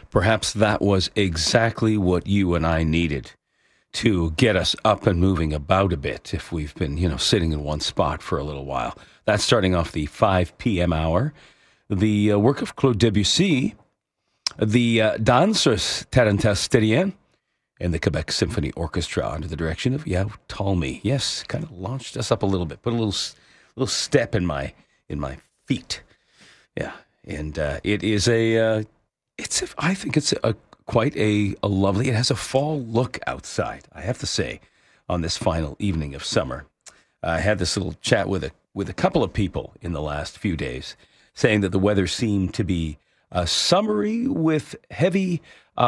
Perhaps that was exactly what you and I needed to get us up and moving about a bit if we've been, sitting in one spot for a little while. That's starting off the 5 p.m. hour. The work of Claude Debussy, the Danseurs Tarantas Styrien, and the Quebec Symphony Orchestra under the direction of Yao Talmy. Yes, kind of launched us up a little bit, put a little step in my feet. Yeah, and it is I think it's quite a lovely. It has a fall look outside, I have to say, on this final evening of summer. I had this little chat with a couple of people in the last few days, saying that the weather seemed to be summery with heavy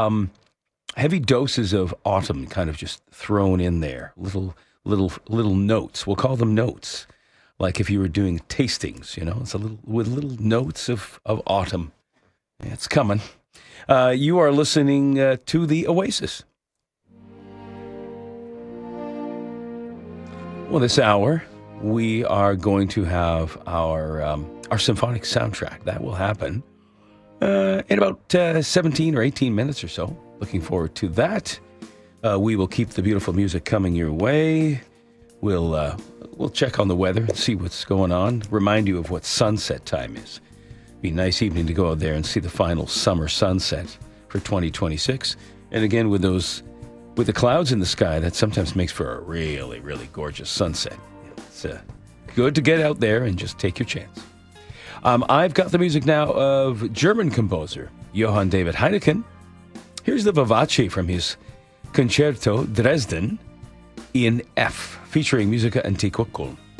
doses of autumn kind of just thrown in there. Little notes. We'll call them notes. Like if you were doing tastings, it's with little notes of autumn. It's coming. You are listening to The Oasis. Well, this hour, we are going to have our symphonic soundtrack. That will happen in about 17 or 18 minutes or so. Looking forward to that. We will keep the beautiful music coming your way. We'll check on the weather and see what's going on. Remind you of what sunset time is. Be a nice evening to go out there and see the final summer sunset for 2026. And again, with the clouds in the sky, that sometimes makes for a really, really gorgeous sunset. It's good to get out there and just take your chance. I've got the music now of German composer Johann David Heineken. Here's the Vivace from his Concerto Dresden in F, featuring Musica Antiqua Köln.